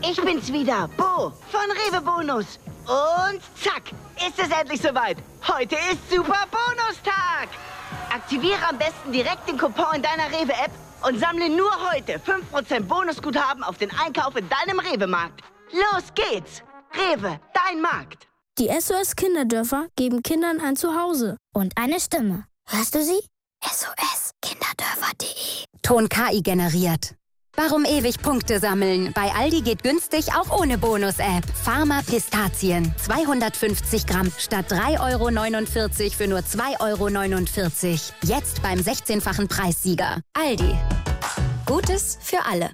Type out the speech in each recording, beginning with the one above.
Ich bin's wieder, Bo von Rewe Bonus. Und zack, ist es endlich soweit. Heute ist Super Bonustag. Aktiviere am besten direkt den Coupon in deiner Rewe-App und sammle nur heute 5% Bonusguthaben auf den Einkauf in deinem Rewe-Markt. Los geht's. Rewe, dein Markt. Die SOS Kinderdörfer geben Kindern ein Zuhause und eine Stimme. Hörst du sie? SOS-Kinderdörfer.de. Ton KI generiert. Warum ewig Punkte sammeln? Bei Aldi geht günstig auch ohne Bonus-App. Pharma Pistazien. 250 Gramm statt 3,49 € für nur 2,49 €. Jetzt beim 16-fachen Preissieger. Aldi. Gutes für alle.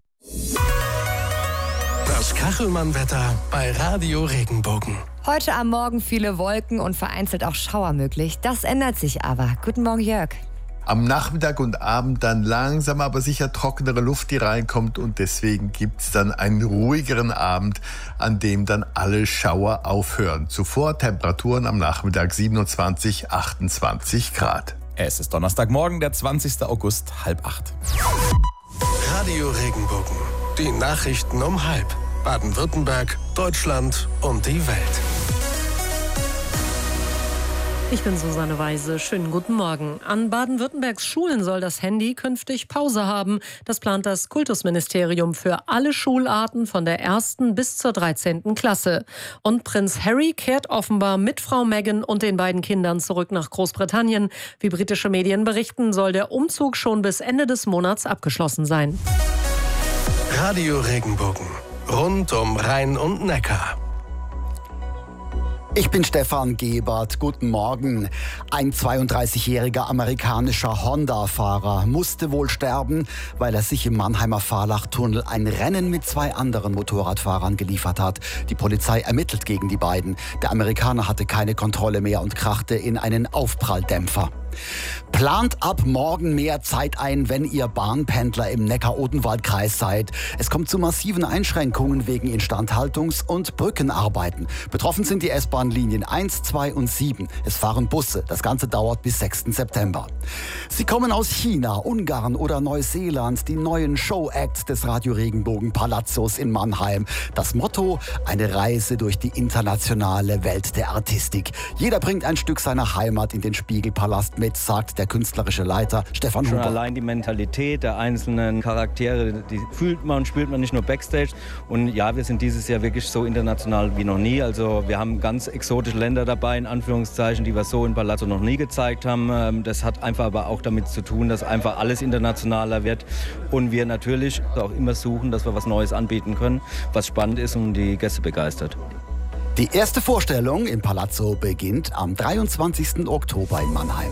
Das Kachelmann-Wetter bei Radio Regenbogen. Heute am Morgen viele Wolken und vereinzelt auch Schauer möglich. Das ändert sich aber. Guten Morgen, Jörg. Am Nachmittag und Abend dann langsam aber sicher trockenere Luft, die reinkommt, und deswegen gibt's dann einen ruhigeren Abend, an dem dann alle Schauer aufhören. Zuvor Temperaturen am Nachmittag 27, 28 Grad. Es ist Donnerstagmorgen, der 20. August, 7:30. Radio Regenbogen. Die Nachrichten um 7:30. Baden-Württemberg, Deutschland und die Welt. Ich bin Susanne Weise. Schönen guten Morgen. An Baden-Württembergs Schulen soll das Handy künftig Pause haben. Das plant das Kultusministerium für alle Schularten von der 1. bis zur 13. Klasse. Und Prinz Harry kehrt offenbar mit Frau Meghan und den beiden Kindern zurück nach Großbritannien. Wie britische Medien berichten, soll der Umzug schon bis Ende des Monats abgeschlossen sein. Radio Regenbogen. Rund um Rhein und Neckar. Ich bin Stefan Gebert. Guten Morgen. Ein 32-jähriger amerikanischer Honda-Fahrer musste wohl sterben, weil er sich im Mannheimer Fahrlachtunnel ein Rennen mit 2 anderen Motorradfahrern geliefert hat. Die Polizei ermittelt gegen die beiden. Der Amerikaner hatte keine Kontrolle mehr und krachte in einen Aufpralldämpfer. Plant ab morgen mehr Zeit ein, wenn ihr Bahnpendler im Neckar-Odenwald-Kreis seid. Es kommt zu massiven Einschränkungen wegen Instandhaltungs- und Brückenarbeiten. Betroffen sind die S-Bahn-Linien 1, 2 und 7. Es fahren Busse. Das Ganze dauert bis 6. September. Sie kommen aus China, Ungarn oder Neuseeland, die neuen Show-Acts des Radio Regenbogen Palazzos in Mannheim. Das Motto: eine Reise durch die internationale Welt der Artistik. Jeder bringt ein Stück seiner Heimat in den Spiegelpalast mit, sagt der künstlerische Leiter Stefan Huber. Schon allein die Mentalität der einzelnen Charaktere, die fühlt man und spürt man nicht nur Backstage. Und ja, wir sind dieses Jahr wirklich so international wie noch nie. Also wir haben ganz exotische Länder dabei, in Anführungszeichen, die wir so in Palazzo noch nie gezeigt haben. Das hat einfach aber auch damit zu tun, dass einfach alles internationaler wird. Und wir natürlich auch immer suchen, dass wir was Neues anbieten können, was spannend ist und die Gäste begeistert. Die erste Vorstellung im Palazzo beginnt am 23. Oktober in Mannheim.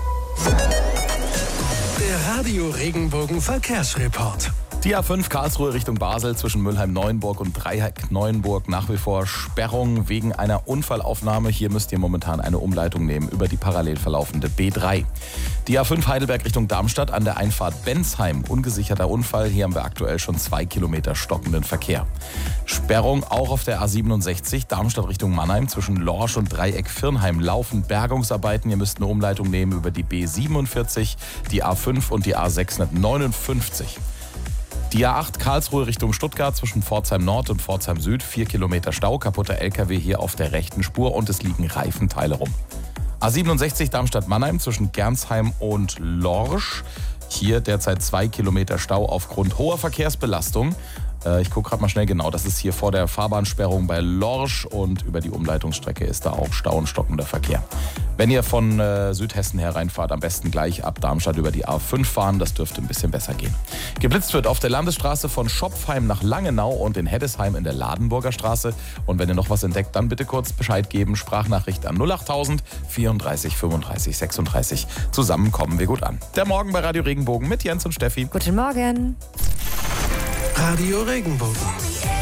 Der Radio Regenbogen Verkehrsreport. Die A5 Karlsruhe Richtung Basel zwischen Mülheim-Neuenburg und Dreieck-Neuenburg nach wie vor Sperrung wegen einer Unfallaufnahme. Hier müsst ihr momentan eine Umleitung nehmen über die parallel verlaufende B3. Die A5 Heidelberg Richtung Darmstadt an der Einfahrt Bensheim. Ungesicherter Unfall. Hier haben wir aktuell schon 2 Kilometer stockenden Verkehr. Sperrung auch auf der A67 Darmstadt Richtung Mannheim zwischen Lorsch und Dreieck-Firnheim laufen Bergungsarbeiten. Ihr müsst eine Umleitung nehmen über die B47, die A5 und die A659. Die A8 Karlsruhe Richtung Stuttgart zwischen Pforzheim Nord und Pforzheim Süd. 4 Kilometer Stau, kaputter LKW hier auf der rechten Spur und es liegen Reifenteile rum. A67 Darmstadt-Mannheim zwischen Gernsheim und Lorsch. Hier derzeit 2 Kilometer Stau aufgrund hoher Verkehrsbelastung. Ich gucke gerade mal schnell genau. Das ist hier vor der Fahrbahnsperrung bei Lorsch und über die Umleitungsstrecke ist da auch Stau und stockender Verkehr. Wenn ihr von Südhessen her reinfahrt, am besten gleich ab Darmstadt über die A5 fahren. Das dürfte ein bisschen besser gehen. Geblitzt wird auf der Landesstraße von Schopfheim nach Langenau und in Heddesheim in der Ladenburger Straße. Und wenn ihr noch was entdeckt, dann bitte kurz Bescheid geben. Sprachnachricht an 08000 34 35 36. Zusammen kommen wir gut an. Der Morgen bei Radio Regenbogen mit Jens und Steffi. Guten Morgen. Radio Regenbogen.